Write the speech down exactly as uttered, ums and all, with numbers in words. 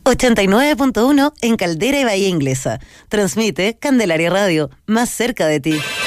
ochenta y nueve punto uno en Caldera y Bahía Inglesa. Transmite Candelaria Radio, más cerca de ti.